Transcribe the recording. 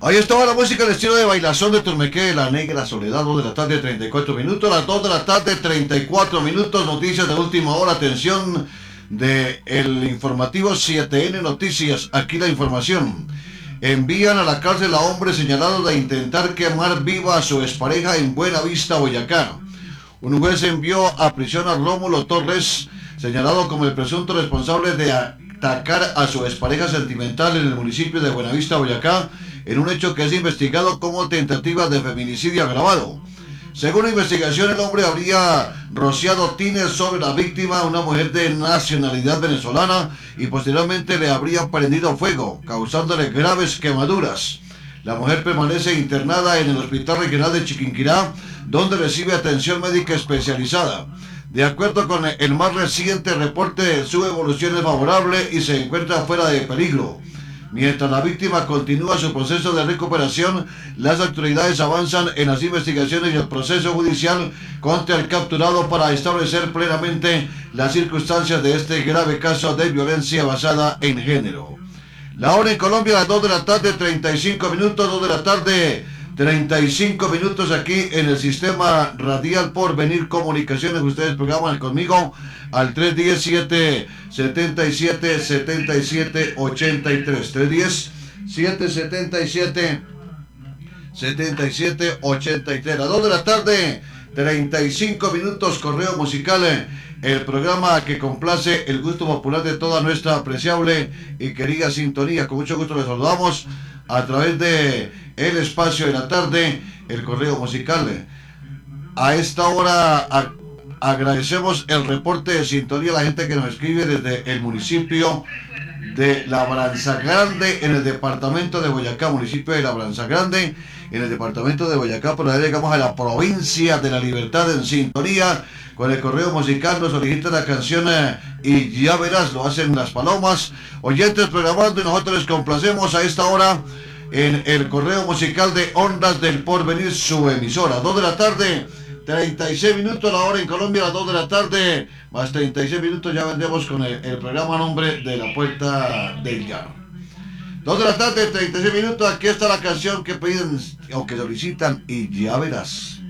Ahí estaba la música, el estilo de bailación de Turmeque, La Negra Soledad, 2 de la tarde, 34 minutos, las 2 de la tarde, 34 minutos, noticias de última hora, atención de el informativo 7N Noticias, aquí la información. Envían a la cárcel a hombre señalado de intentar quemar viva a su expareja en Buenavista, Boyacá. Un juez envió a prisión a Rómulo Torres, señalado como el presunto responsable de atacar a su expareja sentimental en el municipio de Buenavista, Boyacá, en un hecho que es investigado como tentativa de feminicidio agravado. Según la investigación, el hombre habría rociado tiner sobre la víctima, una mujer de nacionalidad venezolana, y posteriormente le habría prendido fuego, causándole graves quemaduras. La mujer permanece internada en el Hospital Regional de Chiquinquirá, donde recibe atención médica especializada. De acuerdo con el más reciente reporte, su evolución es favorable y se encuentra fuera de peligro. Mientras la víctima continúa su proceso de recuperación, las autoridades avanzan en las investigaciones y el proceso judicial contra el capturado para establecer plenamente las circunstancias de este grave caso de violencia basada en género. La hora en Colombia, las 2 de la tarde, 35 minutos, 2 de la tarde, 35 minutos aquí en el sistema radial Porvenir Comunicaciones. Ustedes programan conmigo al 310-777-7783. 310-777-7783. A 2 de la tarde, 35 minutos, correo musical. El programa que complace el gusto popular de toda nuestra apreciable y querida sintonía. Con mucho gusto les saludamos a través de el espacio de la tarde, el correo musical. A esta hora agradecemos el reporte de sintonía a la gente que nos escribe desde el municipio de Labranza Grande, en el departamento de Boyacá, municipio de Labranza Grande, en el departamento de Boyacá. Por ahí llegamos a la provincia de la Libertad en sintonía. Con el correo musical nos solicitan la canción Y ya verás, lo hacen Las Palomas. Oyentes programando y nosotros les complacemos a esta hora en el correo musical de Ondas del Porvenir, su emisora. 2 de la tarde, 36 minutos la hora en Colombia, las 2 de la tarde, más 36 minutos ya vendemos con el programa Nombre de la Puerta del Llano. 2 de la tarde, 36 minutos, aquí está la canción que piden o que solicitan, Y ya verás.